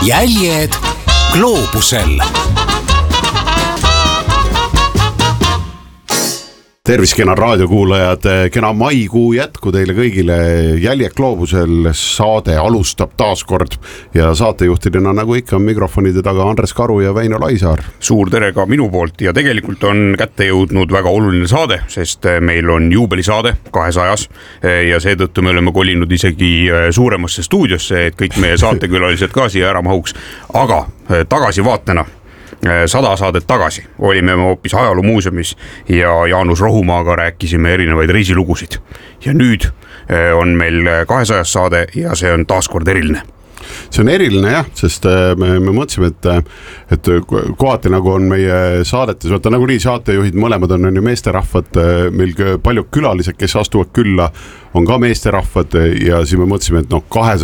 Jäljed gloobusel. Tervis, kena raadiokuulajad, kena maikuu jätku teile kõigile. Jäljed gloobusel saade alustab taas kord ja saatejuhtidena nagu ikka mikrofonide taga Andres Karu ja Väino Laisaar. Suur tere ka minu poolt ja tegelikult on kätte jõudnud väga oluline saade, sest meil on juubelisaade 200 ja seetõttu me oleme kolinud isegi suuremasse stuudiosse, et kõik meie saatekülalised ka siia ära mahuks, aga tagasivaatena 100 saadet tagasi olime me hoopis ajaloomuuseumis ja Jaanus Rohumaaga rääkisime erinevaid reisilugusid. Ja nüüd on meil 200 saade ja see on taaskord eriline. See on eriline jah, sest me mõtlesime, et kohati nagu on meie saadetes, vaata nagu nii saatejuhid mõlemad on ju meesterahvad, meil palju külalised, kes astuvad külla, on ka meesterahvad ja siis me mõtlesime, et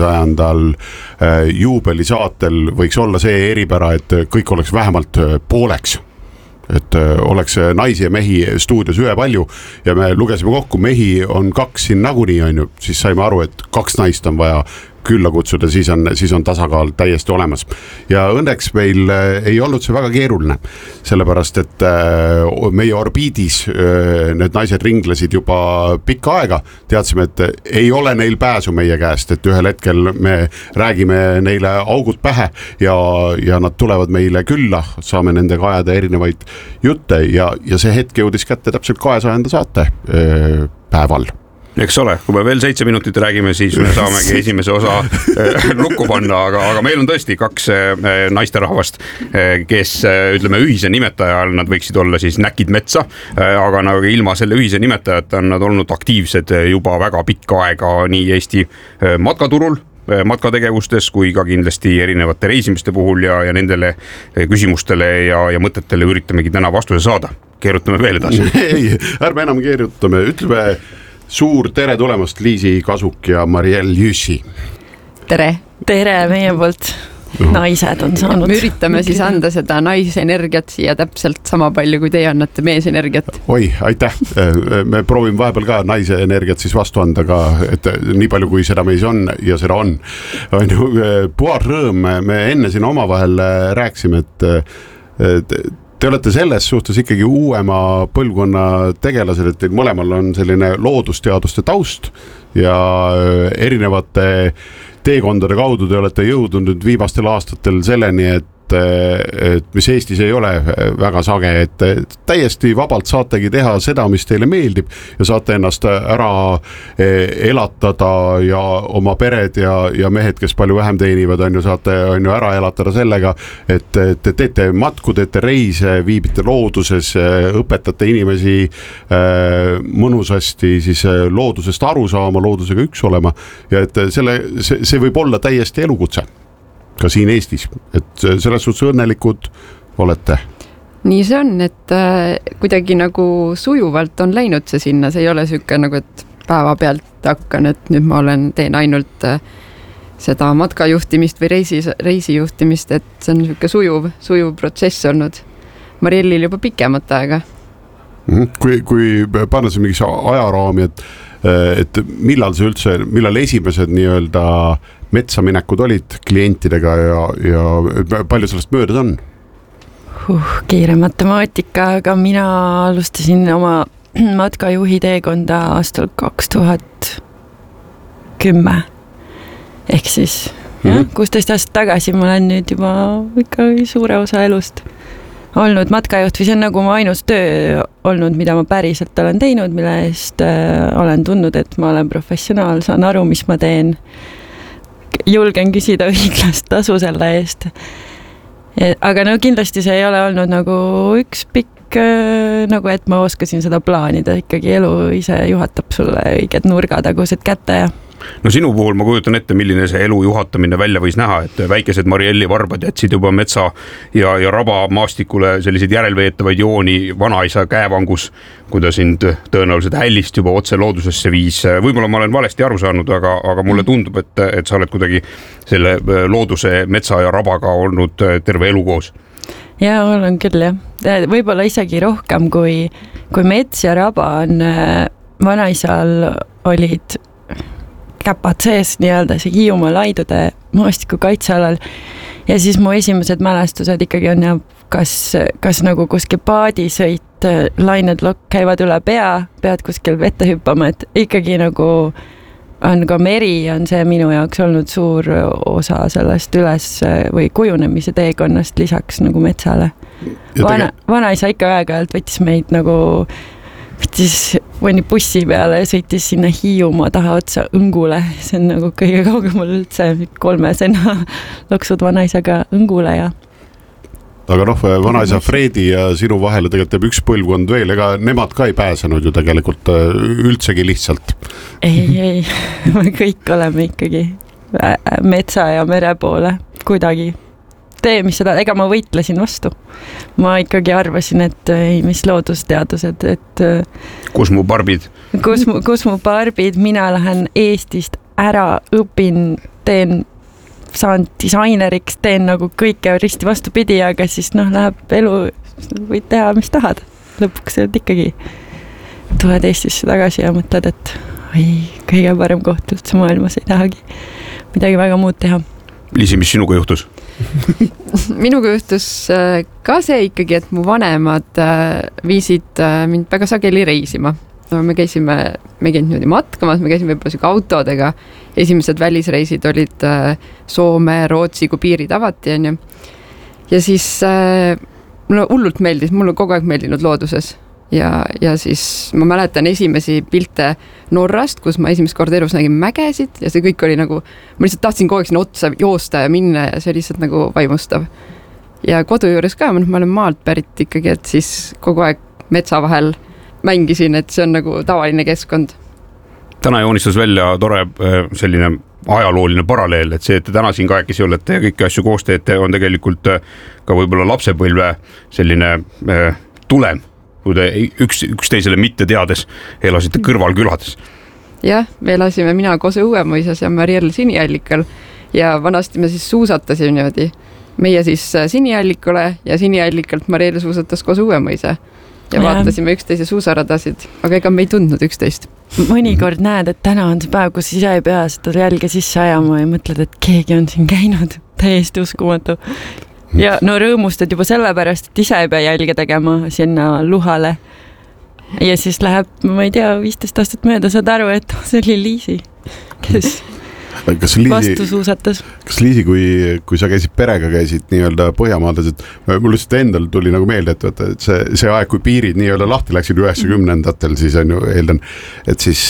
200. Juubelisaatel võiks olla see eripära, et kõik oleks vähemalt pooleks. Et oleks naisi ja mehi stuudios ühepalju ja me lugesime kokku, mehi on 2 siin nagunii on ju, siis saime aru, et 2 naist on vaja külla kutsuda, siis on tasakaal täiesti olemas. Ja õnneks meil ei olnud see väga keeruline, sellepärast et meie orbiidis need naised ringlesid juba pikka aega. Teadsime, et ei ole neil pääsu meie käest, et ühel hetkel me räägime neile augud pähe ja nad tulevad meile külla, saame nendega ajada erinevaid jutte ja see hetk jõudis kätte täpselt 200. saate päeval. Eks ole, kui me veel 7 minutit räägime, siis me saamegi esimese osa lukku panna, aga meil on tõesti 2 naisterahvast, kes ütleme ühise nimetaja all, nad võiksid olla siis näkid metsa, aga nagu ilma selle ühise nimetajata on nad olnud aktiivsed juba väga pikka aega nii Eesti matkaturul, matkategevustes kui ka kindlasti erinevate reisimiste puhul ja nendele küsimustele ja mõtetele üritamegi täna vastuse saada. Keerutame veel edasi. Ei, ärme enam keerutame, ütleme suur tere tulemast Liisi Kasuk ja Mariel Jüssi. Tere meie poolt. Naised on saanud. Me üritame siis anda seda naisenergiat siia täpselt sama palju, kui teie annate meesenergiat. Oi, aitäh. Me proovime vahepeal ka naisenergiat siis vastu anda ka, et nii palju kui seda meis on ja seda on. Puhas rõõm, me enne siin omavahel rääksime, et te olete selles suhtes ikkagi uuema põlvkonna tegelased, et teil mõlemal on selline loodusteaduste taust ja erinevate teekondade kaudu te olete jõudnud nüüd viimastel aastatel selleni, et mis Eestis ei ole väga sage, et täiesti vabalt saategi teha seda, mis teile meeldib ja saate ennast ära elatada ja oma pered ja mehed, kes palju vähem teenivad, saate ära elatada sellega, et te teete matku, teete reise, viibite looduses, õpetate inimesi mõnusasti siis loodusest aru saama, loodusega üks olema ja et see võib olla täiesti elukutse ka siin Eestis, et selles suhtes õnnelikud olete. Nii see on, et kuidagi nagu sujuvalt on läinud see sinna, see ei ole sükka nagu, et päeva pealt hakkan, et nüüd ma teen ainult seda matkajuhtimist või reisijuhtimist, et see on sükka sujuv protsess olnud. Mariellil juba pikemat aega. Kui panna see mingi ajaraami, et millal esimesed nii-öelda metsaminekud olid klientidega ja palju sellest möödas on? Kiire matemaatika, aga mina alustasin oma matkajuhi teekonda aastal 2010. Ehk siis 16 aastat tagasi ma olen nüüd juba ikka suure osa elust olnud matkajuht või see on nagu mu ainus töö olnud, mida ma päriselt olen teinud, mille eest olen tundnud, et ma olen professionaal, saan aru, mis ma teen. Julgen küsida õiglast tasu selle eest. Aga kindlasti see ei ole olnud nagu üks pikk, nagu et ma oskasin seda plaanida, ikkagi elu ise juhatab sulle õiged nurgatagused kätte ja No sinu puhul ma kujutan ette, milline see elu juhatamine välja võis näha, et väikesed Marielli varbad jätsid juba metsa ja raba maastikule selliseid järelveetavaid jooni vanaisa käevangus, kui ta sind tõenäoliselt hällist juba otse loodusesse viis. Võib-olla ma olen valesti aru saanud, aga mulle tundub, et sa oled kuidagi selle looduse, metsa ja rabaga olnud terve elu koos. Ja, olen küll, jah. Võib-olla isegi rohkem, kui mets ja raba on vanaisal olid käpad sees nii-öelda see Hiiumaa laidude maastiku kaitsealal ja siis mu esimesed mälestused ikkagi on ja kas nagu kuskil paadisõit, lained käivad üle pea, pead kuskil vette hüppama, et ikkagi nagu on ka meri on see minu jaoks olnud suur osa sellest üles või kujunemise teekonnast lisaks nagu metsale. Vanaisa ikka aeg-ajalt võttis meid nagu mõni bussi peale ja sõitis sinna Hiiumaa taha otsa Õngule. See on nagu kõige kaugemal üldse 3 sena loksud vanaisaga Õngule ja aga noh, vanaisa Fredi ja sinu vahele tegelikult jääb üks põlvkond veel, ega nemad ka ei pääsenud ju tegelikult üldsegi lihtsalt. Ei, me kõik oleme ikkagi metsa ja mere poole kuidagi. Tee, mis seda, ega ma võitlesin vastu. Ma ikkagi arvasin, et ei, mis loodusteadused, et kus mu barbid? Kus mu barbid, mina lähen Eestist ära, õpin, saan disaineriks, teen nagu kõike risti vastupidi, aga siis läheb elu, võid teha, mis tahad. Lõpuks oled ikkagi, tuled Eestisse tagasi ja mõtled, et kõige parem koht üldse maailmas ei tahagi midagi väga muud teha. Liisi, mis sinuga juhtus? Minuga juhtus ka see ikkagi, et mu vanemad viisid mind väga sageli reisima. Me käisime niimoodi matkamas, me käisime võib-olla siuke autodega. Esimesed välisreisid olid Soome, Rootsi, kui piirid avati. Ja siis mulle hullult meeldis, mulle kogu aeg meeldinud looduses. Ja siis ma mäletan esimesi pilte Norrast, kus ma esimest korda elus nägin mägesid ja see kõik oli nagu, ma lihtsalt tahtsin kogu aeg sinna otsa joosta ja minna ja see oli lihtsalt nagu vaimustav. Ja kodu juures ka, ma olen maalt pärit ikkagi, et siis kogu aeg metsa vahel mängisin, et see on nagu tavaline keskkond. Täna joonistas välja tore selline ajalooline paralleel, et see, et te täna siin kahekesi olete ja kõiki asju koos teete, on tegelikult ka võib-olla lapsepõlve selline tulem, kui te üksteisele mitte teades elasite kõrval külades. Jah, me elasime mina koos Õuemõisas ja Mariel Siniallikal ja vanasti me siis suusatasime niimoodi. Meie siis Siniallikule ja Siniallikalt Mariel suusatas koos Õuemõisa ja vaatasime üksteise suusaradasid, aga ega me ei tundnud üksteist. Mõnikord näed, et täna on see päev, kus ise ei pea seda jälge sisse ajama ja mõtled, et keegi on siin käinud. Täiesti uskumatu. Ja no rõõmustad juba sellepärast, et ise ei pea jälge tegema sinna luhale. Ja siis läheb, ma ei tea, 15 aastat mööda saad aru, et see oli Liisi, kes vastu suusatas. Kas Liisi, kui sa käisid nii-öelda Põhjamaades, et mul lihtsalt endal tuli nagu meelde, et see aeg, kui piirid nii-öelda lahti läksid 90-ndatel, siis on ju eeldan, et siis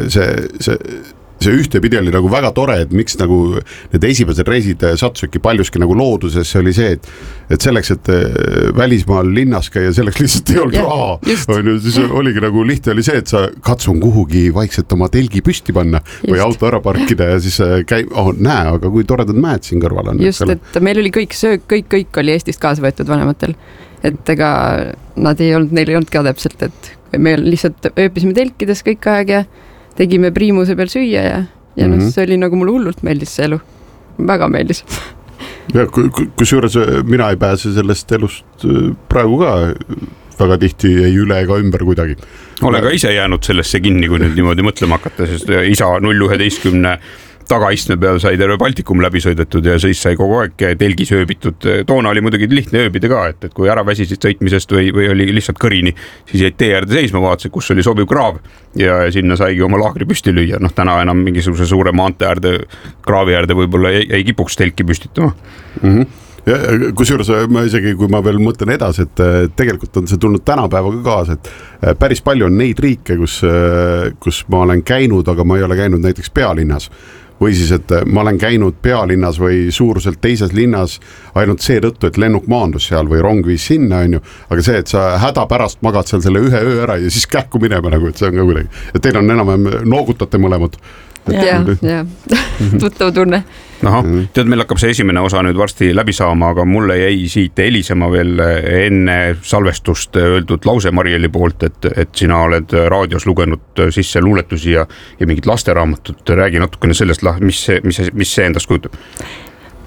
see ühtepidi oli nagu väga tore, et miks nagu need esimesed reisid satsuski paljuski nagu looduses, see oli see, et selleks, et välismaal linnas käia, selleks lihtsalt ei olnud raha. Siis oligi nagu lihtne oli see, et sa katsun kuhugi vaikselt oma telgi püsti panna või auto ära parkida ja siis näe, aga kui toredad mäed siin kõrval on. Just, et meil oli kõik söök, kõik oli Eestist kaasa võetud vanematel. Et ega neil ei olnud ka täpselt, et me lihtsalt ööpisime telkides kõik aeg ja tegime priimuse peal süüa ja see oli nagu mulle hullult meeldis see elu. Väga meeldis. Ja kusjuures mina ei pääse sellest elust praegu ka väga tihti ei üle ega ümber kuidagi. Ole ka ise jäänud sellesse kinni, kui nüüd niimoodi mõtlema hakata, sest isa 011 tagaistme peal sai terve Baltikum läbi sõidetud ja siis sai kogu aeg telgis ööbitud. Toona oli muidugi lihtne ööbida ka, et kui ära väsisid sõitmisest või oli lihtsalt kõrini, siis jäid tee äärde seisma, vaatasid, kus oli sobiv kraav ja sinna saigi oma laagri püsti lüüa. Täna enam mingisuguse suure maante äärde, kraavi äärde võib-olla ei kipuks telki püstitama. Ja kusjuures ma isegi, kui ma veel mõtlen edasi, et tegelikult on see tulnud tänapäevaga kaasa, et päris palju on neid riike, kus ma olen käinud, aga ma ei ole käinud näiteks pealinnas. Või siis, et ma olen käinud pealinnas või suuruselt teises linnas ainult see tõttu, et lennuk maandus seal või rong viis sinna, on ju. Aga see, et sa häda pärast magad seal selle ühe öö ära ja siis kähku minema nagu, et see on ka kuidagi. Et teil on enam noogutate mõlemad. Ja. Tuttav tunne. Tead, meil hakkab see esimene osa nüüd varsti läbi saama, aga mulle jäi siit helisema veel enne salvestust öeldud lause Marieli poolt, et sina oled raadios lugenud sisse luuletusi ja mingid lasteraamatut. Räägi natukene sellest, mis see endast kujutab.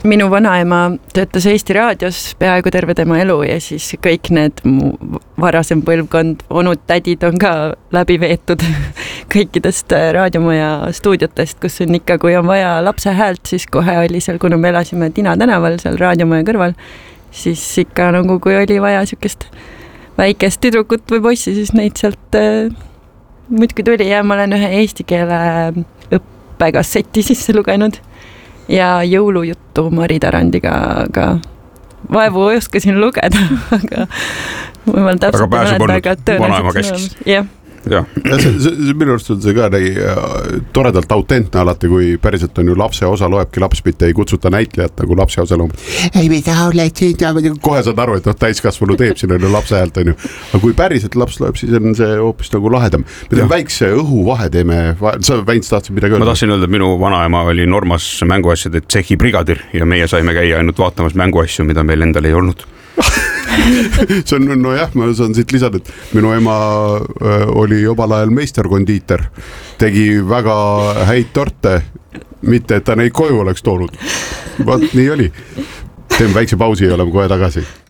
minu vanaema töötas Eesti Raadios peaaegu terve tema elu ja siis kõik need mu varasem põlvkond, onud, tädid on ka läbi veetud kõikidest raadiomaja stuudiotest, kus on ikka, kui on vaja lapse häält, siis kohe oli seal, kuna me elasime Tina tänaval seal raadiomaja kõrval, siis ikka nagu kui oli vaja sükest väikest tüdrukut või poissi, siis neid sealt muidugi tuli ja ma olen ühe eesti keele õppekasseti sisse lugenud ja jõulujuttu Mari Tarandiga, aga vaevu oskasin lugeda, aga ma täpselt pääseb olnud vanaema käskis. Jah. Ja. Minu arust on see ka toredalt autentne alati, kui päriselt on ju lapse osa loebki laps, mitte ei kutsuta näitlejat nagu lapse osa loom. Ei, mida oled siin? Kohe saad aru, et täiskasvanu teeb siin on ju lapse häält, on ju. Aga kui päriselt laps loeb, siis on see hoopis nagu lahedam. Me teeme väikse õhuvahe teeme. Sa Väints tahtsid midagi öelda? Ma tahtsin öelda, et minu vanaema oli Normas mänguasjade tsehhi brigadir ja meie saime käia ainult vaatamas mänguasju, mida meil endal ei olnud. See on, nojah, ma saan siit lisada, et minu ema oli omal ajal meisterkondiiter, tegi väga häid torte, mitte et ta neid koju oleks toonud. Vaat nii oli. Teeme väikse pausi ja oleme kohe tagasi.